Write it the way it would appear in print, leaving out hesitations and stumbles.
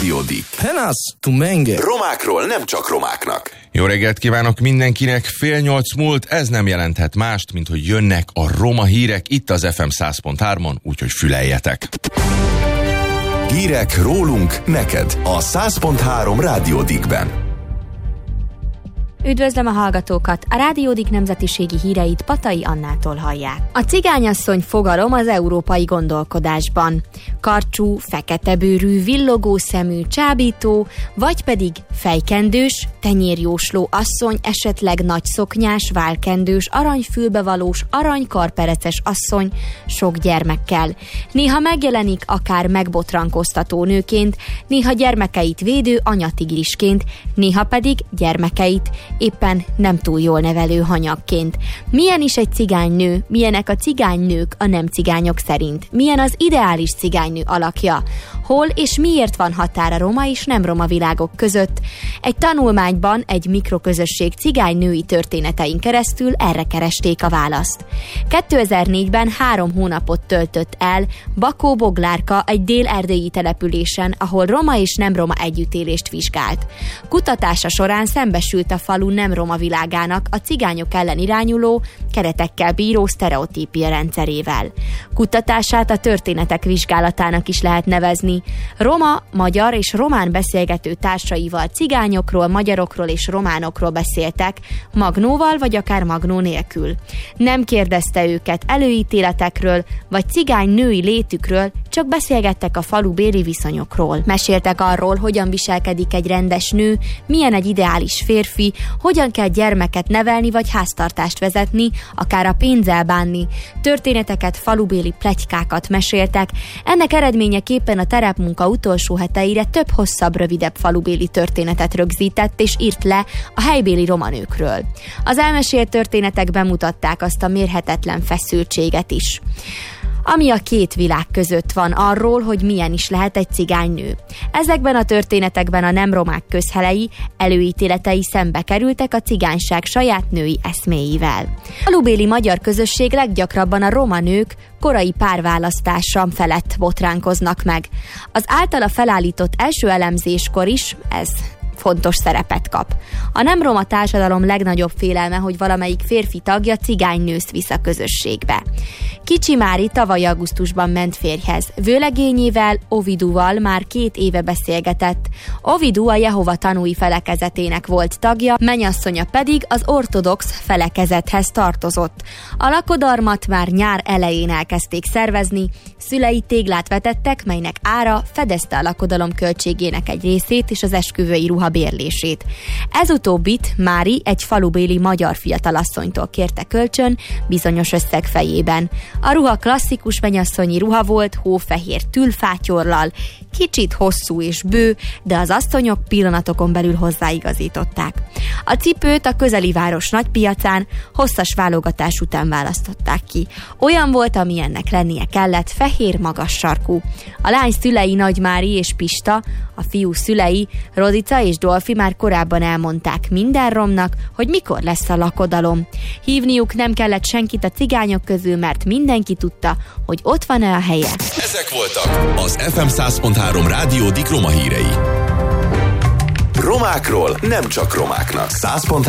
Rádió Dik. Henas, tu menge. Romákról nem csak romáknak. Jó reggelt kívánok mindenkinek, 7:30 múlt, ez nem jelenthet mást, mint hogy jönnek a roma hírek itt az FM 100.3-on, úgyhogy füleljetek. Hírek rólunk, neked a 100.3 Rádió Dikben. Üdvözlöm a hallgatókat! A Rádió Dik nemzetiségi híreit Patai Annától hallják. A cigányasszony fogalom az európai gondolkodásban. Karcsú, feketebőrű, villogó szemű, csábító, vagy pedig fejkendős, tenyérjósló asszony, esetleg nagyszoknyás, válkendős, aranyfülbevalós, aranykarpereces asszony sok gyermekkel. Néha megjelenik akár megbotrankoztató nőként, néha gyermekeit védő anyatigrisként, néha pedig gyermekeit éppen nem túl jól nevelő hanyagként. Milyen is egy cigánynő, milyenek a cigánynők a nem cigányok szerint? Milyen az ideális cigánynő alakja? Hol és miért van határ a roma és nem roma világok között? Egy tanulmányban egy mikroközösség cigánynői történetein keresztül erre keresték a választ. 2004-ben 3 hónapot töltött el Bakó Boglárka egy dél-erdélyi településen, ahol roma és nem roma együttélést vizsgált. Kutatása során szembesült a falu nem roma világának a cigányok ellen irányuló, keretekkel bíró sztereotípia rendszerével. Kutatását a történetek vizsgálatának is lehet nevezni. Roma, magyar és román beszélgető társaival cigányokról, magyarokról és románokról beszéltek, magnóval vagy akár magnó nélkül. Nem kérdezte őket előítéletekről vagy cigány női létükről, csak beszélgettek a falubéli viszonyokról. Meséltek arról, hogyan viselkedik egy rendes nő, milyen egy ideális férfi, hogyan kell gyermeket nevelni vagy háztartást vezetni, akár a pénzzel bánni. Történeteket, falubéli pletykákat meséltek. Ennek eredményeképpen a terepmunka utolsó heteire több hosszabb, rövidebb falubéli történetet rögzített és írt le a helybéli romanőkről. Az elmesélt történetek bemutatták azt a mérhetetlen feszültséget is, ami a két világ között van arról, hogy milyen is lehet egy cigánynő. Ezekben a történetekben a nem romák közhelei, előítéletei szembe kerültek a cigányság saját női eszméivel. A falubéli magyar közösség leggyakrabban a roma nők korai párválasztása felett botránkoznak meg. Az általa felállított első elemzéskor is ez fontos szerepet kap. A nem roma társadalom legnagyobb félelme, hogy valamelyik férfi tagja cigánynőzt visz a közösségbe. Kicsi Mári tavaly augusztusban ment férjhez. Vőlegényével, Oviduval már 2 éve beszélgetett. Ovidu a Jehova tanúi felekezetének volt tagja, mennyasszonya pedig az ortodox felekezethez tartozott. A lakodalmat már nyár elején elkezdték szervezni, szülei téglát vetettek, melynek ára fedezte a lakodalom költségének egy részét és az esküvői ruha bérlését. Ez utóbbit Mári egy falubéli magyar fiatalasszonytól kérte kölcsön bizonyos összeg fejében. A ruha klasszikus mennyasszonyi ruha volt, hófehér tülfátyorlal, kicsit hosszú és bő, de az asszonyok pillanatokon belül hozzáigazították. A cipőt a közeli város nagypiacán hosszas válogatás után választották ki. Olyan volt, amilyennek lennie kellett, fehér, magas sarkú. A lány szülei Nagy Mári és Pista, a fiú szülei Rodica és Dolfi már korábban elmondták minden romnak, hogy mikor lesz a lakodalom. Hívniuk nem kellett senkit a cigányok közül, mert mindenki tudta, hogy ott van-e a helye. Ezek voltak az FM 100.3 Rádió Dik roma hírei. Romákról nem csak romáknak. 100.3